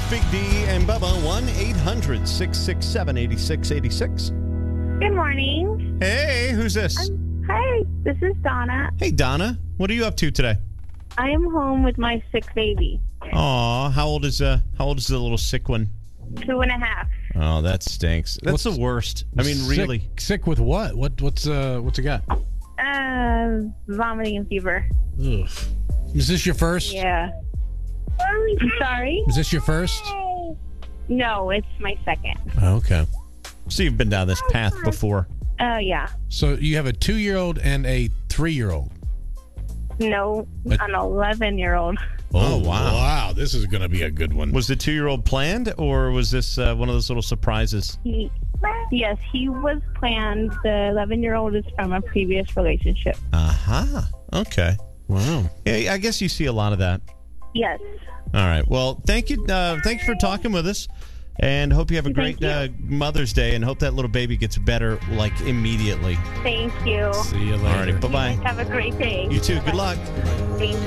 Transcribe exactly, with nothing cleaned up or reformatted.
Big D and Bubba, one eight hundred six six seven eight six eight six. Good morning. Hey, who's this? Um, hi, this is Donna. Hey, Donna. What are you up to today? I am home with my sick baby. Aw, how old is uh how old is the little sick one? Two and a half. Oh, that stinks. That's What's- the worst. I mean, Sick- really. Sick with what? What? What's uh? What's it got? Uh, vomiting and fever. Ugh. Is this your first? Yeah. I'm sorry? Is this your first? No, it's my second. Oh, okay. So you've been down this path before. Oh, uh, yeah. So you have a two-year-old and a three-year-old. No, But- an eleven-year-old. Oh, wow. Wow, this is going to be a good one. Was the two-year-old planned, or was this uh, one of those little surprises? He, yes, he was planned. The eleven-year-old is from a previous relationship. Aha. Okay. Wow. Yeah, I guess you see a lot of that. Yes. All right. Well, thank you. Uh, thank you for talking with us, and hope you have a Thank great you. uh, Mother's Day, and hope that little baby gets better like immediately. Thank you. See you later. All righty. Bye bye. Have a great day. You too. Good luck. Thank you.